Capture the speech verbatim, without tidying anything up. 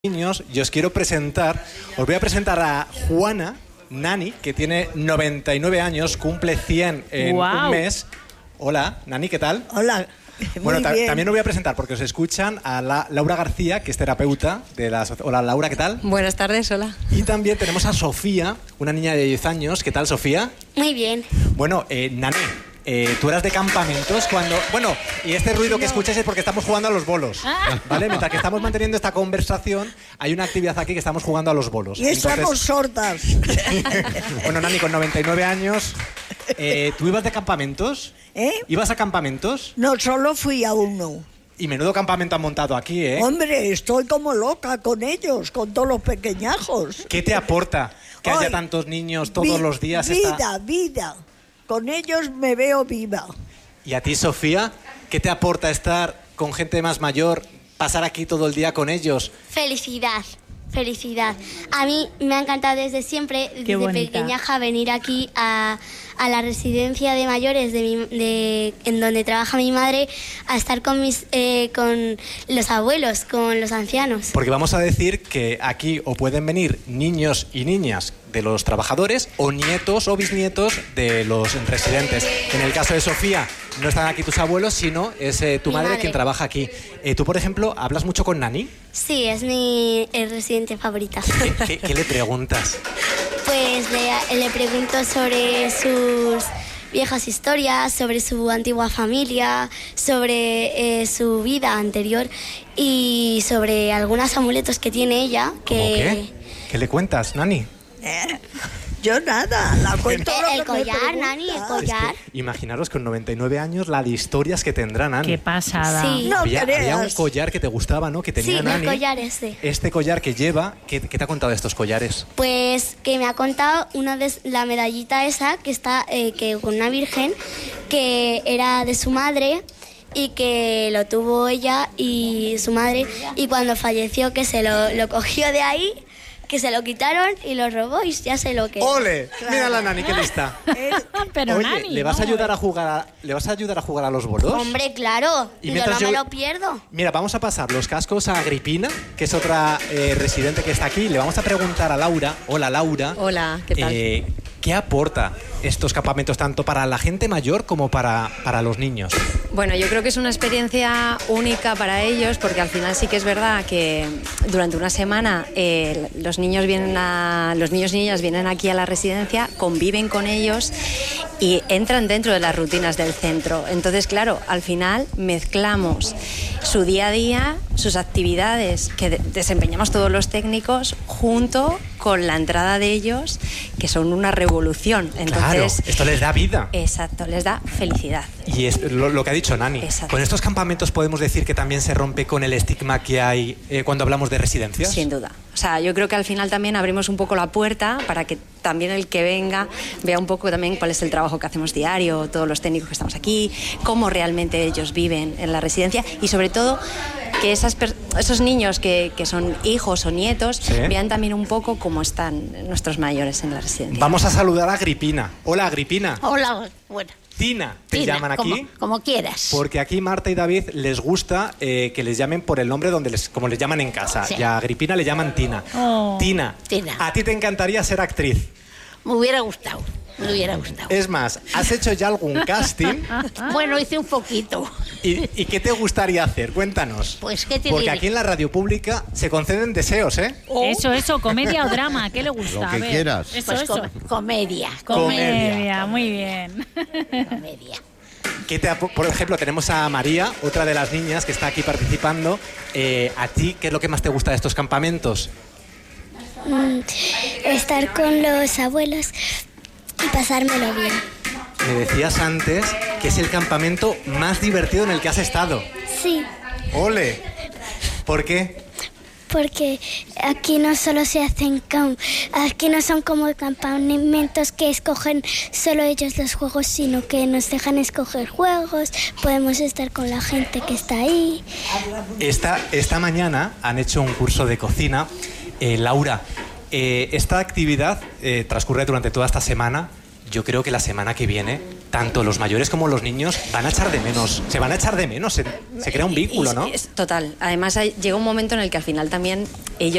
Niños, yo os quiero presentar, os voy a presentar a Juana Nani, que tiene noventa y nueve años, cumple cien en wow. un mes. Hola, Nani, ¿qué tal? Hola. Bueno, Muy ta bien. también os voy a presentar, porque os escuchan, a la Laura García, que es terapeuta de la asociación. Hola, Laura, ¿qué tal? Buenas tardes, hola. Y también tenemos a Sofía, una niña de diez años. ¿Qué tal, Sofía? Muy bien. Bueno, eh, Nani, eh, tú eras de campamentos cuando... Bueno, y este ruido que escucháis es porque estamos jugando a los bolos, ¿vale? Mientras que estamos manteniendo esta conversación, hay una actividad aquí que estamos jugando a los bolos. Y estamos Entonces, sordas. bueno, Nani, con noventa y nueve años, eh, ¿tú ibas de campamentos? ¿Eh? ¿Ibas a campamentos? No, solo fui a uno. Y menudo campamento han montado aquí, ¿eh? Hombre, estoy como loca con ellos, con todos los pequeñajos. ¿Qué te aporta que haya Ay, tantos niños todos vi- los días? Vida, esta- vida. Con ellos me veo viva. Y a ti, Sofía, ¿qué te aporta estar con gente más mayor, pasar aquí todo el día con ellos? Felicidad, felicidad. A mí me ha encantado desde siempre, Qué desde bonita. pequeñaja, venir aquí a, a la residencia de mayores de mi- de, en donde trabaja mi madre, a estar con, mis, eh, con los abuelos, con los ancianos. Porque vamos a decir que aquí o pueden venir niños y niñas de los trabajadores o nietos o bisnietos de los residentes. En el caso de Sofía, no están aquí tus abuelos, sino es eh, tu Mi madre, madre. quien trabaja aquí. Eh, tú, por ejemplo, ¿hablas mucho con Nani? Sí, es mi eh, residente favorita. ¿Qué, qué- qué le preguntas? Pues le, le pregunto sobre sus viejas historias, sobre su antigua familia, sobre eh, su vida anterior y sobre algunos amuletos que tiene ella. Que ¿Cómo qué? ¿Qué le cuentas, Nani? ¿Eh? Yo nada, la cuento El- lo el que me collar, pregunta. Nani, el Es collar. que imaginaros con noventa y nueve años la de historias que tendrá Nani. Qué pasada. Sí. No había, había un creas. collar que te gustaba, ¿no? Que tenía Sí, Nani. el collar ese. Este collar que lleva, ¿qué, qué te ha contado de estos collares? Pues que me ha contado una de la medallita esa que está eh, que con una virgen que era de su madre y que lo tuvo ella y su madre y cuando falleció que se lo, lo cogió de ahí, que se lo quitaron y lo robó y ya sé lo que. ¡Ole! Mira la Nani, qué lista. Eh, Pero Oye, Nani, ¿le vas a ¿no? ayudar a jugar a, ¿le vas a ayudar a jugar a los bolos? Hombre, claro, Y yo mientras no me yo- lo pierdo. Mira, vamos a pasar los cascos a Agripina, que es otra eh, residente que está aquí. Le vamos a preguntar a Laura. Hola, Laura. Hola, ¿qué tal? Eh, ¿Qué aporta estos campamentos tanto para la gente mayor como para, para los niños? Bueno, yo creo que es una experiencia única para ellos porque al final sí que es verdad que durante una semana eh, los niños vienen a, los niños y niñas vienen aquí a la residencia, conviven con ellos y entran dentro de las rutinas del centro. Entonces, claro, al final mezclamos su día a día, sus actividades que de- desempeñamos todos los técnicos junto con la entrada de ellos, que son una revolución. Entonces, claro, esto les da vida. exacto, les da felicidad. Y es lo, lo que ha dicho Nani. Exacto. Con estos campamentos podemos decir que también se rompe con el estigma que hay eh, cuando hablamos de residencias. Sin duda. O sea, yo creo que al final también abrimos un poco la puerta para que también el que venga vea un poco también cuál es el trabajo que hacemos diario, todos los técnicos que estamos aquí, cómo realmente ellos viven en la residencia y sobre todo que esas per- esos niños que, que son hijos o nietos Sí. vean también un poco cómo están nuestros mayores en la residencia. Vamos a saludar a Agripina. Hola, Agripina. Hola, bueno. Tina, te Tina, llaman aquí. Como, como quieras. Porque aquí Marta y David les gusta eh, que les llamen por el nombre donde les, como les llaman en casa. Sí. Y a Agripina le llaman Tina. Oh. Tina, Tina. a ti te encantaría ser actriz. Me hubiera gustado, me hubiera gustado. Es más, ¿has hecho ya algún casting? Bueno, hice un poquito. ¿Y, y qué te gustaría hacer? Cuéntanos. Pues, ¿qué te Porque diré? aquí en la radio pública se conceden deseos, ¿eh? Eso, eso, comedia o drama, ¿qué le gusta? Lo que A ver, quieras. Eso, Pues eso. com- comedia, Comedia, muy bien. comedia. ¿Qué te apo- por ejemplo, tenemos a María, otra de las niñas que está aquí participando. Eh, ¿A ti qué es lo que más te gusta de estos campamentos? Estar con los abuelos y pasármelo bien. Me decías antes que es el campamento más divertido en el que has estado. Sí. ¡Ole! ¿Por qué? Porque aquí no solo se hacen cam- aquí no son como campamentos que escogen solo ellos los juegos, sino que nos dejan escoger juegos, podemos estar con la gente que está ahí. Esta, esta mañana han hecho un curso de cocina. Eh, Laura, eh, esta actividad eh, transcurre durante toda esta semana. yo creo que la semana que viene, tanto los mayores como los niños van a echar de menos, se van a echar de menos, se, se crea un vínculo, ¿no? Es, total. Además, hay, llega un momento en el que al final también ellos